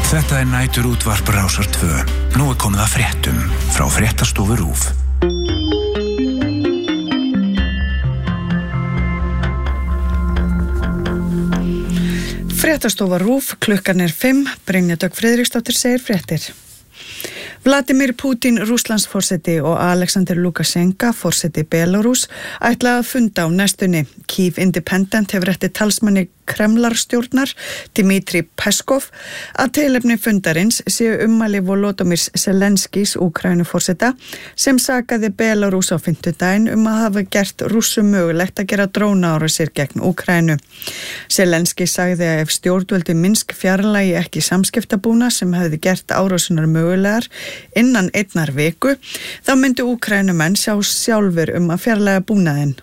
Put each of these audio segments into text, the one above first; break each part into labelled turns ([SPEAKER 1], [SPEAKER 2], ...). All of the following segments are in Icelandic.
[SPEAKER 1] Þetta nætur útvarp Rásar 2. Nú komið að fréttum frá Fréttastofu RÚV.
[SPEAKER 2] Fréttastofa RÚV, klukkan 5, Brynja Dögg Friðriksdóttir segir fréttir. Vladimir Putin, Rússlandsforseti og Alexander Lukashenka, forseti Belarús, ætla að funda á næstunni. Kyiv Independent hefur eftir talsmanni Kremlarstjórnar, Dmitri Peskov, að tilefni fundarins séu ummæli Volodymyrs Zelenskís, Úkraínuforseta, sem sakaði Belarús á fimmtudaginn að hafa gert Rússum mögulegt að gera drónaárásir gegn Úkraínu. Zelenskí sagði að ef stjórnvöldi Minsk fjarlægi ekki samskiptabúna sem hefði gert árásunar mögulegar innan einnar viku, þá myndi Úkraínumenn sjá sjálfur að fjarlæga búnaðinn.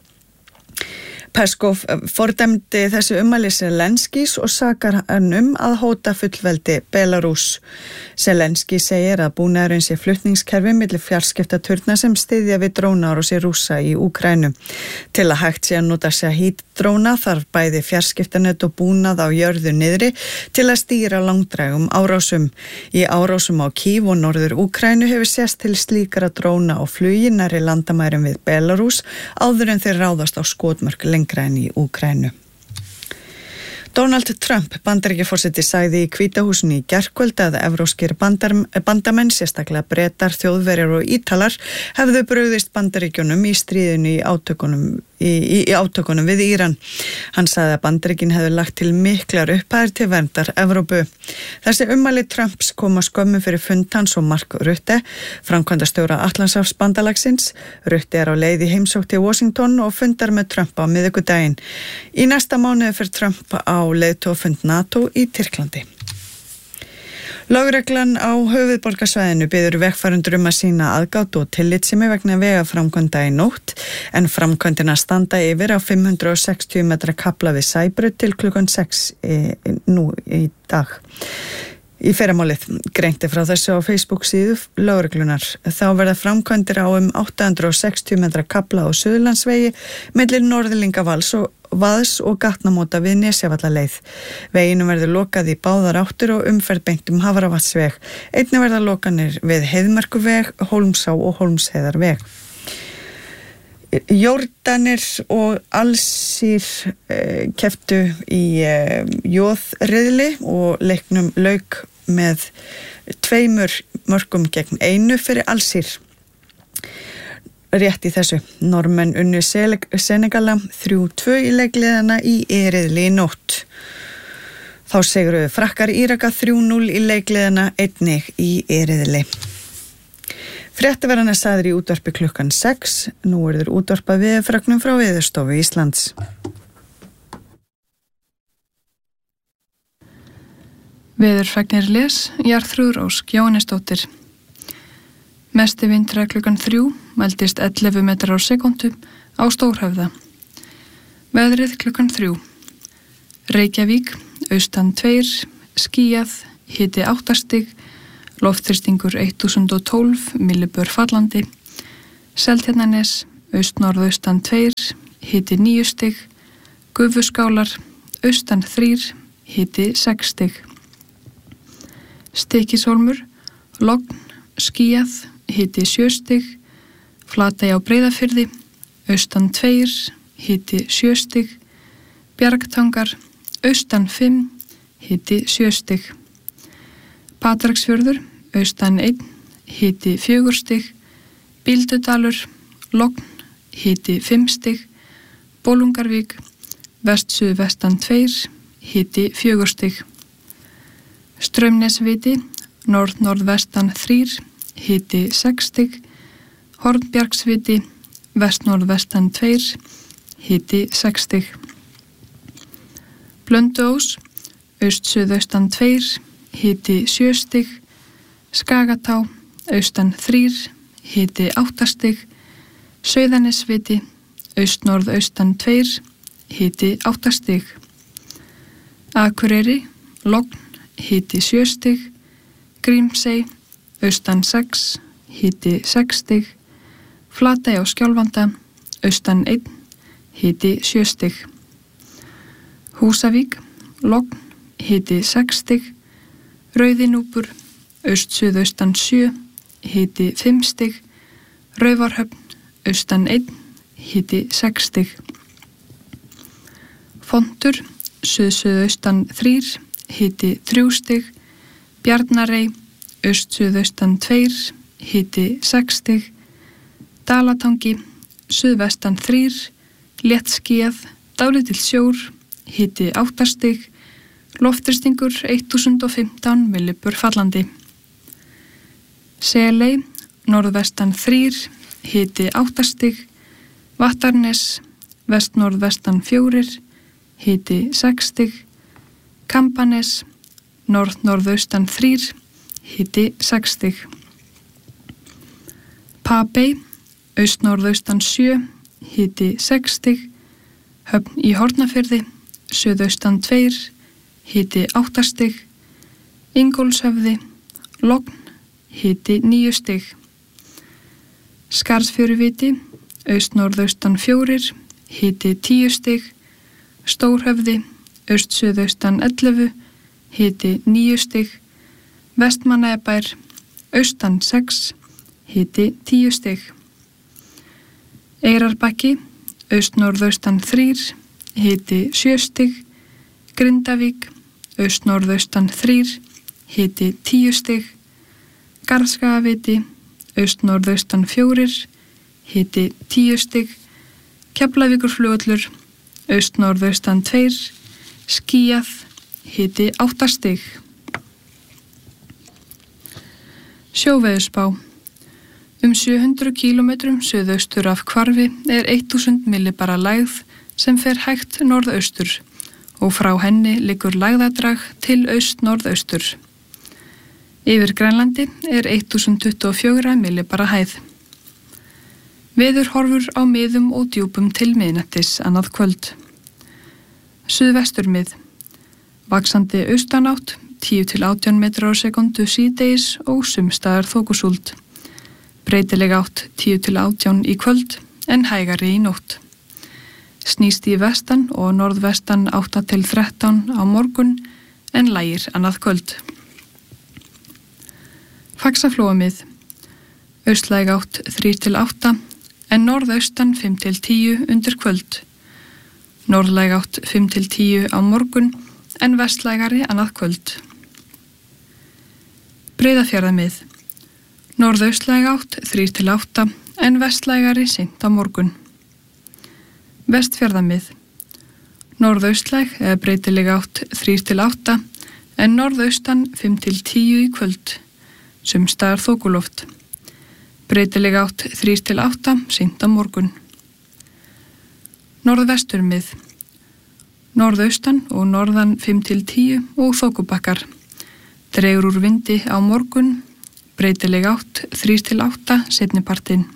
[SPEAKER 2] Peskov fordæmdi þessi ummæli Zelenskís og sakar hann að hóta fullveldi Belarús. Zelenskí segir að búnaðurinn sé flutningskerfi milli fjarskiptaturna sem styðja við drónaárásir Rússa í Úkraínu. Til að hægt sé að nota Shahid-dróna þarf bæði fjarskiptanet og búnað á jörðu niðri til að stýra langdrægum árásum. Í árásum á Kyiv og norður Úkraínu hefur sést til slíkara dróna á flugi nærri landamærum við Belarús áður en þeir ráðast á skotmörk lengra en í Úkraínu. Donald Trump, Bandaríkjaforseti, sagði í Hvíta húsinu í gærkvöld að evrópskir bandamenn, sérstaklega Bretar, Þjóðverjar og Ítalar, hefðu brugðist Bandaríkjunum í stríðinu í átökunum við Íran. Hann sagði að Bandaríkin hefðu lagt til miklar upphæðir til verndar Evrópu. Þessi ummæli Trumps koma skömmu fyrir fund hans og Mark Rutte, framkvæmdastjóra Atlantshafsbandalagsins. Rutte á leið í heimsókn til Washington og fundar með Trump á miðvikudaginn. Í næsta mánuði fer Trump á leiðtogafund NATO í Tyrklandi. Lögreglan á höfuðborgarsvæðinu biður vegfarendur að sýna aðgát og tillitssemi vegna vegaframkvæmda í nótt, en framkvæmdina standa yfir á 560 metra kafla við Sæbraut til klukkan 6 nú í dag. Í fyrramálið greinti frá þessu á Facebook síðu lögreglunar. Þá verða framkvæmdir á 860 metra kafla á Suðurlandsvegi milli Norðlingavals og Vaðs og gatnamóta við Nesjavallaleið. Veginum verður lokað í báðar áttir og umferð beint Hafravatnsveg. Einnig verða lokanir við Heiðmerkurveg, Hólmsá og Hólmsheiðarveg. Jórdanir og Alsír kepptu í jóðriðli og leiknum lauk með 2 mörkum gegn 1 fyrir Alsír. Rétt í þessu. Normenn unnu Senegala 3-2 í leikliðana í riðli í nótt. Þá sigruðu Frakkar Íraka 3-0 í leikliðana einnig í riðli. Fréttaverðan sagður í útvarpi klukkan 6. Nú þeir útvarpað veðurfregnum frá Veðurstofu Íslands.
[SPEAKER 3] Veðurfregnir les Jarþrúður Ósk Jóhannesdóttir. Mesti vindra klukkan 3 mældist 11 metrar á sekúndu á Stórhöfða. Veðrið klukkan 3. Reykjavík, austan 2, skýjað, hiti 8 stig, loftþrýstingur 1012 millibör fallandi. Seltjarnarnes, austnorðaustan 2, hiti 9 stig, Gufuskálar, austan 3, hiti 6 stig. Stykkishólmur, logn, skýjað, hiti 7 stig, Flatey á Breiðafirði, austan 2, hiti 7 stig, Bjargtangar, austan 5, hiti 7 stig. Patreksfjörður, austan 1, hiti 4 stig, Bíldudalur, logn, hiti 5 stig, Bolungarvík, vest-suðvestan 2, hiti 4 stig. Straumnesviti, norð-norðvestan 3, hiti 6 stig, Hornbjargsviti, vest-norðvestan 2, hiti 6 stig. Blönduós, aust-suðaustan 2, hiti 7 stig, Skagatá, austan 3, hiti 8 stig, Sauðanesviti, aust-norðaustan 2, hiti 8 stig. Akureyri, logn, hiti 7 stig, Grímsey, austan 6, hiti 6 stig, Flatey á Skjálfanda, austan 1, hiti 7 stig. Húsavík, logn, hiti 6 stig, Rauðinúpur, aust-suðaustan 7, hiti 5 stig. Raufarhöfn, austan 1, hiti 6 stig. Fontur, suð-suðaustan 3, hiti 3 stig. Bjarnarey, aust-suðaustan 2, hiti 6 stig. Dalatangi, suðvestan 3, léttskýjað, dálítill sjór, hiti 8 stig. Loftþrýstingur 1015 millibur fallandi. Seley, norðvestan 3, hiti 8 stig. Vattarnes, vest-norðvestan 4, hiti 6 stig. Kambanes, norð-norðaustan 3, hiti 6 stig. Papey, aust-norðaustan 7, hiti 6 stig. Höfn í Hornafirði, suðaustan 2, hiti 8 stig. Ingólfshöfði, Logn, hiti 9 stig. Skarðsfjöruviti, aust-norðaustan 4, hiti 10 stig. Stórhöfði, aust-suðaustan 11, hiti 9 stig. Vestmannaeyjabær, austan 6, hiti 10 stig. Eyrarbakki, aust-norðaustan 3, hiti 7 stig. Grindavík, aust-norðaustan 3, hiti 10 stig. Garðskagaviti, aust-norðaustan 4, hiti 10 stig. Keflavíkurflugvöllur, aust-norðaustan 2, skýjað, hiti 8 stig. Sjóveðurspá. 700 km suðaustur af Hvarfi 1000 millibara lægð sem fer hægt norðaustur og frá henni liggur lægðadrag til aust-norðaustur. Yfir Grænlandi 1024 millibara hæð. Veðurhorfur á miðum og djúpum til miðnættis annað kvöld. Suðvesturmið. Vaxandi austanátt 10-18 metrar á sekundu síðdegis og sumstaðar þokusúld. Breytileg átt 10-18 í kvöld en hægari í nótt. Snýst í vestan og norðvestan 8-13 á morgun en lægir annað kvöld. Faxaflóamið. Austlæg átt 3-8 en norðaustan 5-10 undir kvöld. Norðlæg átt 5-10 á morgun en vestlægari annað kvöld. Breiðafjarðamið. Norðaustlæg átt 3-8 en vestlægari seint á morgun. Vestfjarðamið. Norðaustlæg eða breytileg átt 3-8 en norðaustan 5-10 í kvöld. Sumstaðar þokuloft. Breytileg átt 3-8 seint á morgun. Norðvesturmið. Norðaustan og norðan 5-10 og þokubakkar. Dregur úr vindi á morgun. Breytileg átt 3-8 seinnipartinn.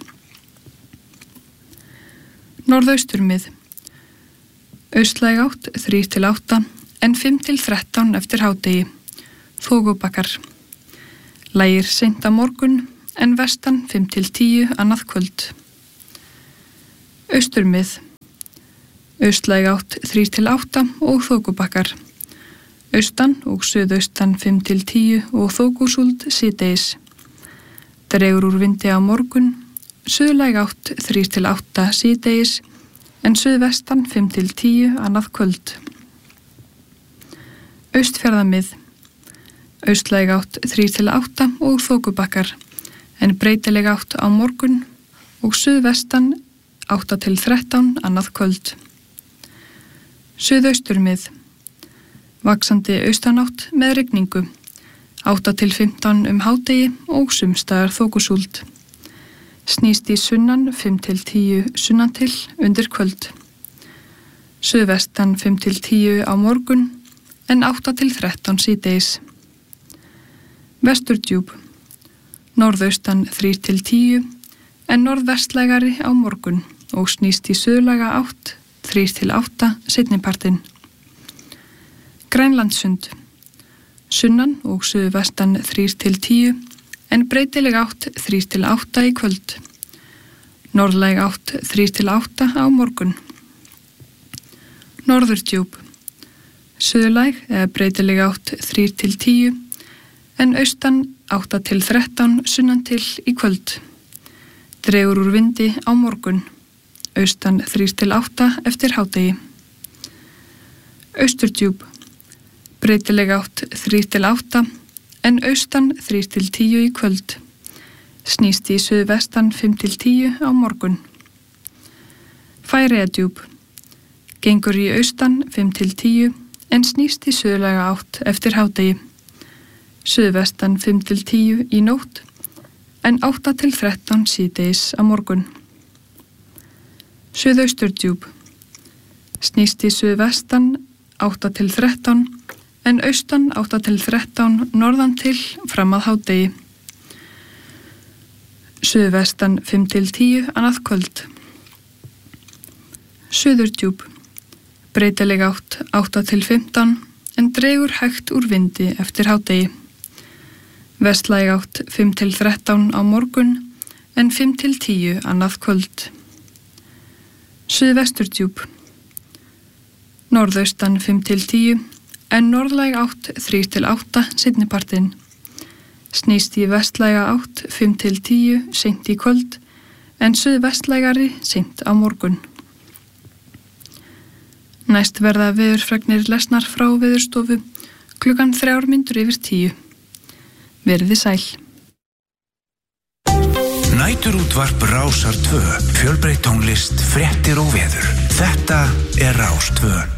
[SPEAKER 3] Norðausturmið. Austlæg átt 3-8 en 5-13 eftir hádegi. Þokubakkar. Lægir seint á morgun en vestan 5-10 annað kvöld. Austurmið. Austlæg átt 3-8 og þokubakkar. Austan og suðaustan 5-10 og þokusúld síðdegis. Dregur úr vindi á morgun, suðlæg átt 3-8 síðdegis en suðvestan 5-10 annað kvöld. Austfjarðamið. Austlæg átt 3-8 og þokubakkar en breytileg átt á morgun og suðvestan 8-13 annað kvöld. Suðausturmið. Vaxandi austanátt með rigningu. 8-15 hádegi og sumstaðar þokusúld. Snýst í sunnan 5-10 sunnan til undir kvöld. Suðvestan 5-10 á morgun en 8-13 síðdegis. Vesturdjúp. Norðaustan 3-10 en norðvestlægari á morgun og snýst í suðlæga átt 3-8 seinnipartinn. Grænlandssund. Sunnan og suðvestan 3-10 en breytileg átt 3-8 í kvöld. Norðlæg átt 3-8 á morgun. Norðurdjúp. Suðlæg eða breytileg átt 3-10 en austan 8 til 13 sunnan til í kvöld. Dregur úr vindi á morgun, austan 3 til 8 eftir hádegi. Austurdjúp, breytileg átt 3 til 8, en austan 3 til 10 í kvöld. Snýst í suðvestan 5 til 10 á morgun. Færeyjadjúp, gengur í austan 5 til 10, en snýst í suðlæga átt eftir hádegi. Suðvestan 5 til 10 í nótt, en 8 til 13 síðdegis á morgun. Suðausturdjúp, snýst í suðvestan 8 til 13, en austan 8 til 13 norðan til fram að hádegi. Suðvestan 5 til 10 annað kvöld. Suðurdjúp, breytileg átt 8 til 15, en dregur hægt úr vindi eftir hádegi. Vestlæg átt 5 til 13 á morgun, en 5 til 10 annað kvöld. Suðvesturdjúp, norðaustan 5 til 10, en norðlæg átt 3 til 8 seinnipartinn. Snýst í vestlæga átt 5 til 10 seint í kvöld, en suðvestlægari seint á morgun. Næst verða veðurfregnir lesnar frá Veðurstofu klukkan 9:03. Verið þið sæl.
[SPEAKER 1] Næturútvarp Rásar 2, fjölbreytt tónlist, fréttir og veður. Þetta er Rás 2.